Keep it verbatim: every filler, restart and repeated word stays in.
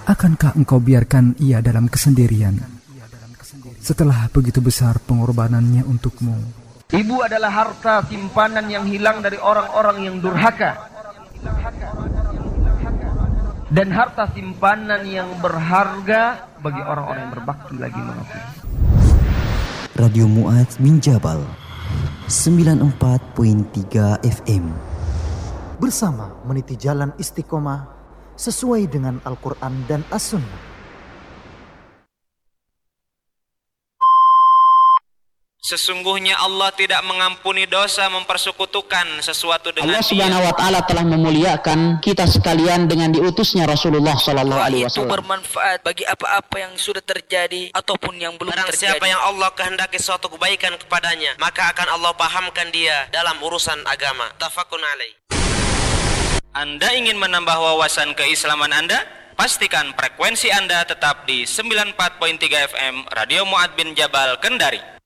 Akankah engkau biarkan ia dalam kesendirian setelah begitu besar pengorbanannya untukmu? Ibu adalah harta simpanan yang hilang dari orang-orang yang durhaka, dan harta simpanan yang berharga bagi orang-orang yang berbakti lagi mengabdi. Radio Mu'adz bin Jabal sembilan puluh empat koma tiga F M. Bersama meniti jalan istiqomah sesuai dengan Al-Quran dan As-Sunnah. Sesungguhnya Allah tidak mengampuni dosa mempersekutukan sesuatu dengan Allah Subhanahu wa taala telah memuliakan kita sekalian dengan diutusnya Rasulullah sallallahu alaihi wasallam. Itu bermanfaat bagi apa-apa yang sudah terjadi ataupun yang belum Barang terjadi. Siapa yang Allah kehendaki suatu kebaikan kepadanya, maka akan Allah pahamkan dia dalam urusan agama. Tafakun alaih. Anda ingin menambah wawasan keislaman Anda? Pastikan frekuensi Anda tetap di sembilan puluh empat koma tiga F M Radio Mu'adz bin Jabal, Kendari.